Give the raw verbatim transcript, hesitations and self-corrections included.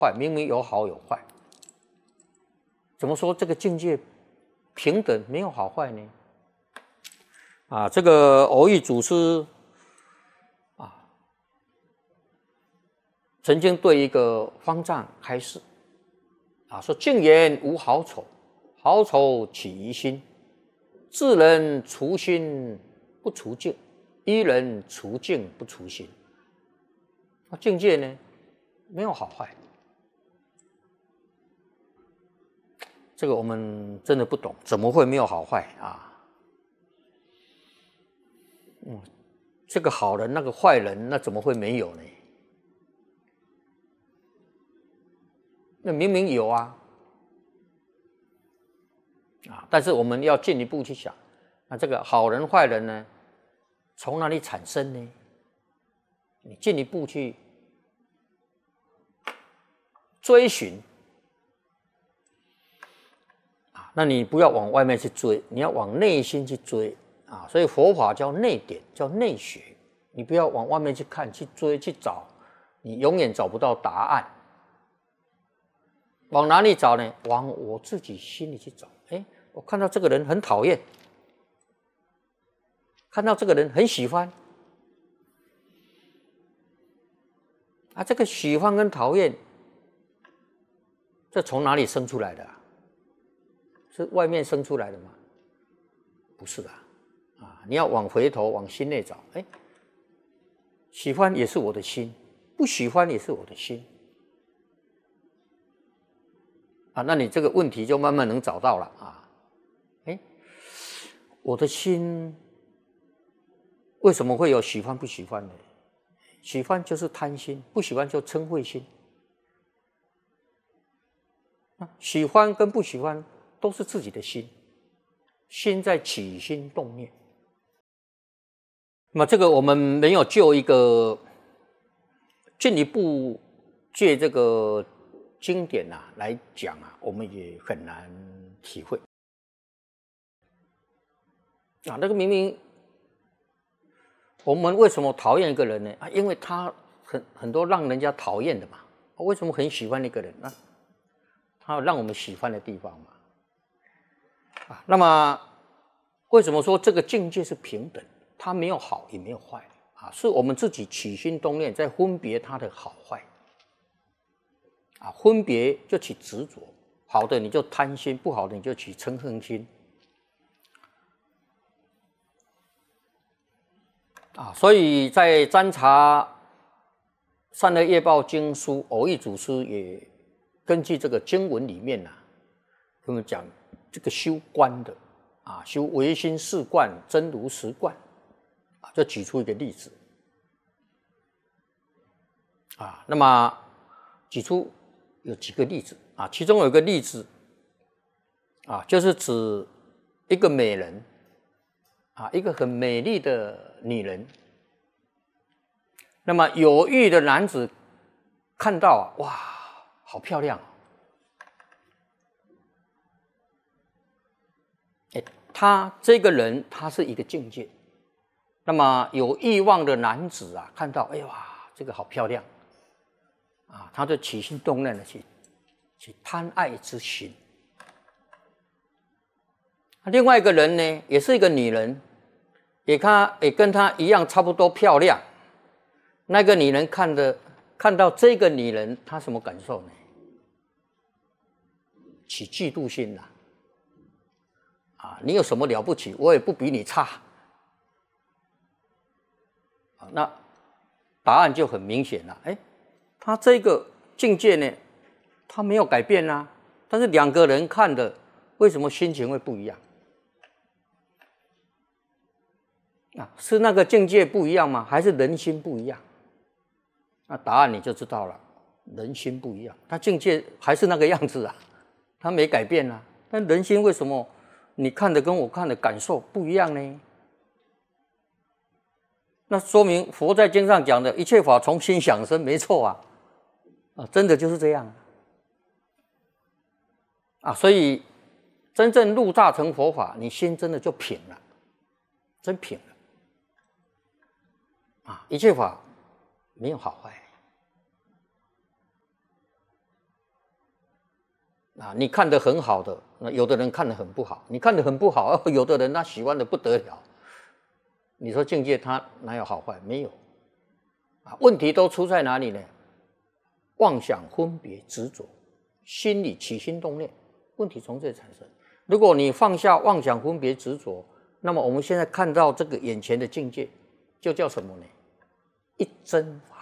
坏，明明有好有坏，怎么说这个境界平等，没有好坏呢？啊，这个偶益祖师啊，曾经对一个方丈开示啊，说：境言无好丑，好丑起于心，智人除心不除境，愚人除境不除心。那境界呢，没有好坏。这个我们真的不懂，怎么会没有好坏啊？嗯，这个好人，那个坏人，那怎么会没有呢？那明明有啊，啊！但是我们要进一步去想，那这个好人坏人呢，从哪里产生呢？你进一步去追寻啊，那你不要往外面去追，你要往内心去追啊。所以佛法叫内点，叫内学。你不要往外面去看、去追、去找，你永远找不到答案。往哪里找呢？往我自己心里去找。哎，我看到这个人很讨厌，看到这个人很喜欢，啊，这个喜欢跟讨厌，这从哪里生出来的啊？是外面生出来的吗？不是的，啊，你要往回头往心内找。哎，喜欢也是我的心，不喜欢也是我的心。啊，那你这个问题就慢慢能找到了啊。哎，我的心为什么会有喜欢不喜欢呢？喜欢就是贪心，不喜欢就嗔恚心。喜欢跟不喜欢都是自己的心，心在起心动念。那么这个我们没有就一个进一步借这个经典啊来讲啊，我们也很难体会啊。那个明明我们为什么讨厌一个人呢？啊，因为他很很多让人家讨厌的嘛。为什么很喜欢一个人呢？他有让我们喜欢的地方嘛。啊，那么为什么说这个境界是平等？它没有好也没有坏啊，是我们自己起心动念在分别它的好坏。啊，分别就起执着，好的你就贪心，不好的你就起嗔恨心。啊，所以在占察善恶业报经书，偶益祖师也根据这个经文里面啊，跟我们讲这个修观的啊，修唯心四观、真如实观啊，就举出一个例子啊。那么举出有几个例子啊，其中有一个例子啊，就是指一个美人啊，一个很美丽的女人。那么有欲的男子看到啊，哇，好漂亮！哎，他这个人他是一个境界。那么有欲望的男子啊，看到，哎呀，这个好漂亮啊，他就起心动念的去去贪爱之心。另外一个人呢，也是一个女人，也看也跟她一样差不多漂亮。那个女人看的看到这个女人，她什么感受呢？起嫉妒心啦、啊！啊，你有什么了不起？我也不比你差。啊，那答案就很明显了。哎，他这个境界呢，他没有改变啊，但是两个人看的，为什么心情会不一样？啊，是那个境界不一样吗？还是人心不一样？那答案你就知道了，人心不一样，他境界还是那个样子啊，他没改变啊。但人心为什么你看的跟我看的感受不一样呢？那说明佛在经上讲的一切法从心想生，没错啊，啊，真的就是这样啊。所以真正入大乘佛法，你心真的就平了，真平了啊。一切法没有好坏。 啊，你看得很好的，那有的人看得很不好，你看得很不好，有的人他喜欢的不得了。你说境界它哪有好坏？没有啊，问题都出在哪里呢？妄想、分别、执着，心里起心动念，问题从这产生。如果你放下妄想、分别、执着，那么我们现在看到这个眼前的境界，就叫什么呢？一真法